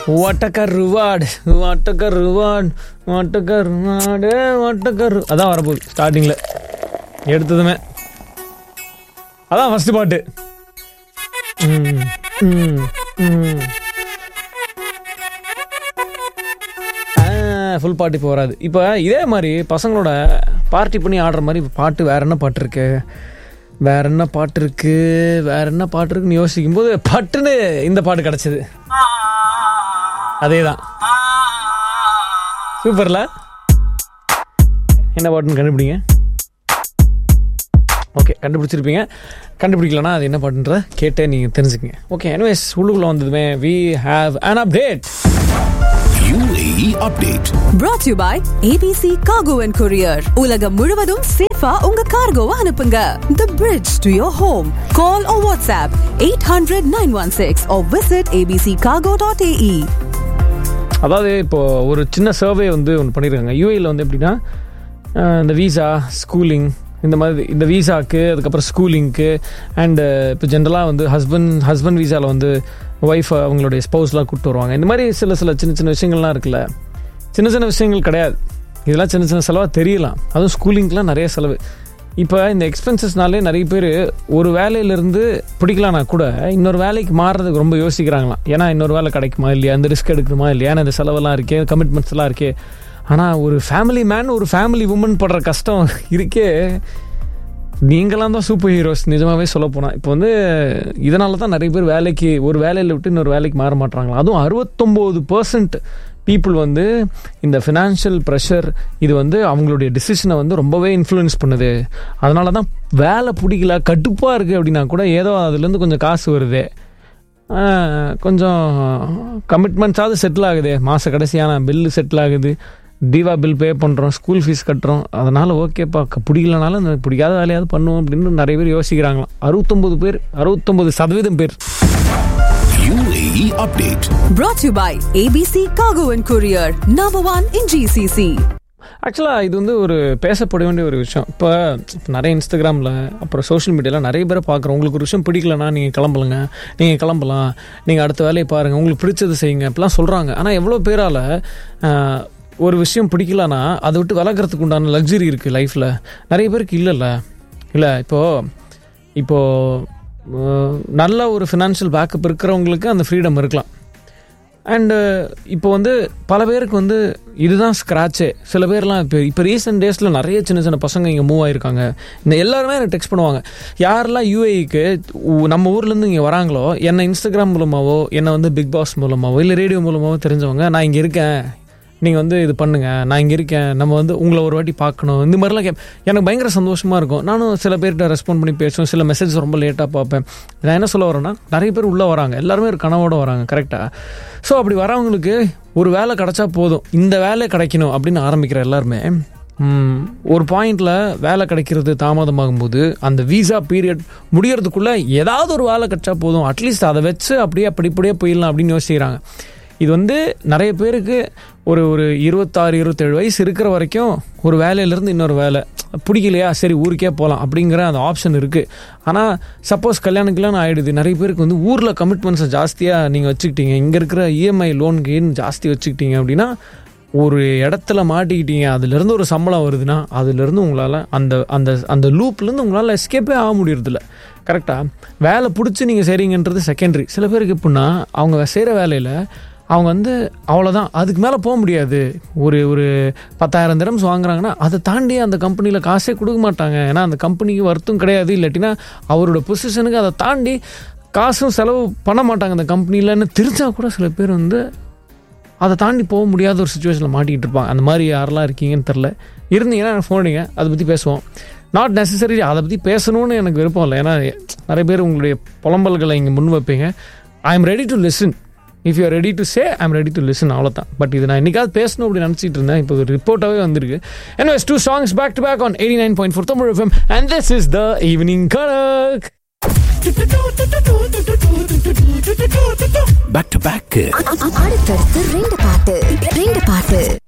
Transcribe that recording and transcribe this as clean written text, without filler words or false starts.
அதான் வரப்போகுது ஸ்டார்டிங்ல எடுத்ததுமே. அதான் ஃபர்ஸ்ட் பாட்டு. ஃபுல் பாட்டு இப்போ வராது. இப்போ இதே மாதிரி பசங்களோட பார்ட்டி பண்ணி ஆடுற மாதிரி பாட்டு வேற என்ன பாட்டு இருக்குன்னு யோசிக்கும் போது பட்டுன்னு இந்த பாட்டு கிடைச்சது. அதேதான். சூப்பர்ல. என்ன பாட்டுன்னு கண்டுபிடிங்க. ஓகே, கண்டுபிடிச்சிருப்பீங்க. கண்டுபிடிக்கலன்னா அது என்ன பாட்டுன்றத கேட்டே நீங்கள் தெரிஞ்சுக்கங்க. ஓகே, எனிவேஸ் உள்ளுக்குள்ள வந்ததுமே we have an update. UAE update brought to you by ABC Cargo and Courier. உலகம் முழுவதும் சேஃபா உங்க கார்கோவை அனுப்புங்க. The bridge to your home. Call or WhatsApp 800-916 or visit abccargo.ae. அதாவது இப்போ ஒரு சின்ன சர்வே வந்து ஒன்று பண்ணியிருக்காங்க. யூஏயில் வந்து எப்படின்னா இந்த வீசா, ஸ்கூலிங், இந்த மாதிரி இந்த வீசாக்கு, அதுக்கப்புறம் ஸ்கூலிங்க்கு அண்டு இப்போ ஜென்ரலாக வந்து ஹஸ்பண்ட் வீசாவில் வந்து ஒய்ஃப் அவங்களுடைய ஸ்பௌஸ்லாம் கூப்பிட்டு வருவாங்க. இந்த மாதிரி சில சின்ன விஷயங்கள்லாம் இருக்குல்ல. சின்ன விஷயங்கள் கிடையாது, இதெல்லாம் சின்ன செலவாக தெரியலாம். அதுவும் ஸ்கூலிங்க்கெலாம் நிறைய செலவு. இப்போ இந்த எக்ஸ்பென்சஸ்னாலே நிறைய பேர் ஒரு வேலையிலேருந்து பிடிக்கலான்னா கூட இன்னொரு வேலைக்கு மாறுறதுக்கு ரொம்ப யோசிக்கிறாங்களாம். ஏன்னா இன்னொரு வேலை கிடைக்குமா இல்லையா, அந்த ரிஸ்க் எடுக்கணுமா இல்லையா, ஏன்னா இந்த செலவெல்லாம் இருக்கே, கமிட்மெண்ட்ஸ்லாம் இருக்கே. ஆனால் ஒரு ஃபேமிலி மேன், ஒரு ஃபேமிலி உமன் படுற கஷ்டம் இருக்கே. நீங்களாம் தான் சூப்பர் ஹீரோஸ் நிஜமாகவே சொல்ல போனால். இப்போ வந்து இதனால தான் நிறைய பேர் ஒரு வேலையில் விட்டு இன்னொரு வேலைக்கு மாற மாட்டாங்களா. அதுவும் 69% பீப்புள் வந்து இந்த ஃபினான்ஷியல் ப்ரெஷர் இது வந்து அவங்களுடைய டிசிஷனை வந்து ரொம்பவே இன்ஃப்ளூயன்ஸ் பண்ணுது. அதனால தான் வேலை பிடிக்கல, கடுப்பாக இருக்குது அப்படின்னா கூட ஏதோ அதுலேருந்து கொஞ்சம் காசு வருது, கொஞ்சம் கமிட்மெண்ட்ஸாவது செட்டில் ஆகுது, மாத கடைசியான பில்லு செட்டில் ஆகுது, தீவா பில் பே பண்ணுறோம், ஸ்கூல் ஃபீஸ் கட்டுறோம். அதனால் ஓகேப்பா, பிடிக்கலனாலும் இந்த பிடிக்காத வேலையாவது பண்ணுவோம் அப்படின்னு நிறைய பேர் யோசிக்கிறாங்களாம். 69% பேர். UAE update brought to you by ABC Cargo and Courier, number 1 in GCC. ஆக்சுவலாக இது வந்து ஒரு பேசப்பட வேண்டிய ஒரு விஷயம். இப்போ நிறைய இன்ஸ்டாகிராமில் அப்புறம் சோஷியல் மீடியாவில் நிறைய பேரை பார்க்குறோம். உங்களுக்கு ஒரு விஷயம் பிடிக்கலன்னா நீங்கள் கிளம்பலாம், நீங்கள் அடுத்த வேலையை பாருங்கள், உங்களுக்கு பிடிச்சது செய்யுங்க அப்படிலாம் சொல்கிறாங்க. ஆனால் எவ்வளோ பேரால் ஒரு விஷயம் பிடிக்கலன்னா அதை விட்டு விலகிறதுக்கு உண்டான லக்ஸரி இருக்குது லைஃப்பில். நிறைய பேருக்கு இல்லை. இப்போது நல்ல ஒரு ஃபினான்ஷியல் பேக்கப் இருக்கிறவங்களுக்கு அந்த ஃப்ரீடம் இருக்கலாம். அண்டு இப்போ வந்து பல பேருக்கு வந்து இதுதான் ஸ்க்ராட்சே. சில பேர்லாம் இப்போ ரீசெண்ட் டேஸில் நிறைய சின்ன பசங்க இங்கே மூவ் ஆகிருக்காங்க. இந்த எல்லாருமே எனக்கு டெக்ஸ்ட் பண்ணுவாங்க. யாரெல்லாம் யூஏக்கு நம்ம ஊர்லேருந்து இங்கே வராங்களோ, என்னை இன்ஸ்டாகிராம் மூலமாகவோ, என்னை வந்து பிக் பாஸ் மூலமாகவோ இல்லை ரேடியோ மூலமாகவோ தெரிஞ்சவங்க, நான் இங்கே இருக்கேன், நீங்கள் வந்து இது பண்ணுங்கள், நான் இங்கே இருக்கேன், நம்ம வந்து உங்களை ஒரு வாட்டி பார்க்கணும், இந்த மாதிரிலாம் எனக்கு பயங்கர சந்தோஷமாக இருக்கும். நானும் சில பேர்கிட்ட ரெஸ்பாண்ட் பண்ணி பேசுவேன். சில மெசேஜ் ரொம்ப லேட்டாக பார்ப்பேன். நான் என்ன சொல்ல வரேன்னா, நிறைய பேர் உள்ளே வராங்க, எல்லாருமே ஒரு கனவோடு வராங்க, கரெக்டாக. ஸோ அப்படி வரவங்களுக்கு ஒரு வேலை கிடச்சா போதும், இந்த வேலை கிடைக்கணும் அப்படின்னு ஆரம்பிக்கிற எல்லாருமே ஒரு பாயிண்டில் வேலை கிடைக்கிறது தாமதமாகும் போது அந்த வீசா பீரியட் முடியறதுக்குள்ளே ஏதாவது ஒரு வேலை கிடைச்சா போதும், அட்லீஸ்ட் அதை வச்சு அப்படியே போயிடலாம் அப்படின்னு யோசிக்கிறாங்க. இது வந்து நிறைய பேருக்கு ஒரு 26-27 வயசு இருக்கிற வரைக்கும் ஒரு வேலையிலேருந்து இன்னொரு வேலை பிடிக்கலையா, சரி ஊருக்கே போகலாம் அப்படிங்கிற அந்த ஆப்ஷன் இருக்குது. ஆனால் சப்போஸ் கல்யாணத்துக்குலாம் ஆகிடுது, நிறைய பேருக்கு வந்து ஊரில் கமிட்மெண்ட்ஸை ஜாஸ்தியாக நீங்கள் வச்சுக்கிட்டீங்க, இங்கே இருக்கிற இஎம்ஐ லோனுக்கு ஜாஸ்தி வச்சுக்கிட்டீங்க அப்படின்னா ஒரு இடத்துல மாட்டிக்கிட்டீங்க. அதுலேருந்து ஒரு சம்பளம் வருதுன்னா அதுலேருந்து உங்களால் அந்த லூப்லேருந்து உங்களால் எஸ்கேப்பே ஆக முடியறதில்ல. கரெக்டாக வேலை பிடிச்சி நீங்கள் செய்கிறீங்கன்றது செகண்டரி. சில பேருக்கு எப்படின்னா அவங்க செய்கிற வேலையில் அவங்க வந்து அவ்வளோதான், அதுக்கு மேலே போக முடியாது. ஒரு 10,000 திரம்ஸ் வாங்குறாங்கன்னா அதை தாண்டி அந்த கம்பெனியில் காசே கொடுக்க மாட்டாங்க. ஏன்னா அந்த கம்பெனிக்கு வர்த்தும் கிடையாது, இல்லாட்டினா அவரோட பொசிஷனுக்கு அதை தாண்டி காசும் செலவு பண்ண மாட்டாங்க அந்த கம்பெனியிலன்னு தெரிஞ்சால் கூட சில பேர் வந்து அதை தாண்டி போக முடியாத ஒரு சுச்சுவேஷனில் மாட்டிக்கிட்டு இருப்பாங்க. அந்த மாதிரி யாரெல்லாம் இருக்கீங்கன்னு தெரில. இருந்தீங்கன்னா எனக்கு ஃபோன் அடிங்க, அதை பற்றி பேசுவோம். நாட் நெசசரி அதை பற்றி பேசணும்னு எனக்கு விருப்பம் இல்லை. ஏன்னா நிறைய பேர் உங்களுடைய புலம்பல்களை இங்கே முன் வைப்பீங்க. I am ready to listen. If you are ready to say I am ready to listen, அவ்வளோதான். பட் இது நான் என்னைக்காவது பேசணும் அப்படின்னு நினச்சிட்டு இருந்தேன். இப்போ ஒரு ரிப்போர்ட்டாகவே வந்திருக்கு. Anyways, 2 songs back to back on 89.4 Tamil FM and this is the Evening Karak. Back to back. அடுத்தடுத்து 2 பாட்டு